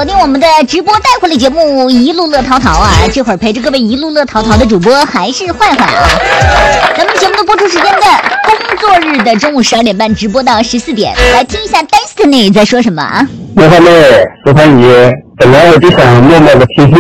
锁定我们的直播带货类节目一路乐淘淘啊！这会儿陪着各位一路乐淘淘的主播还是坏坏啊。咱们节目的播出时间的工作日的中午12点半直播到14点，来听一下 Destiny 在说什么啊？ 刘欢妹，刘欢姨，本来我就想默默的听听